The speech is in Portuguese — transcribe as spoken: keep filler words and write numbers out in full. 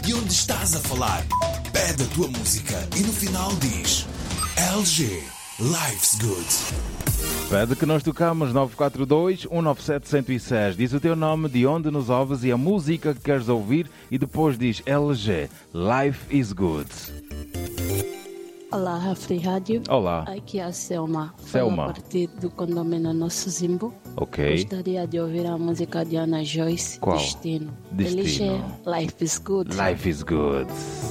E onde estás a falar? Pede a tua música e no final diz L G, Life's Good. Pede que nós tocamos nove quatro dois, um nove sete, um zero seis. Diz o teu nome, de onde nos ouves e a música que queres ouvir e depois diz L G, Life is Good. Olá, Rafri Rádio. Olá. Aqui é a Selma. Selma. Falo a partir do condomínio Nosso Zimbo. Ok. Gostaria de ouvir a música de Ana Joyce, Qual? Destino. Destino. L G, Life is Good. Life is Good.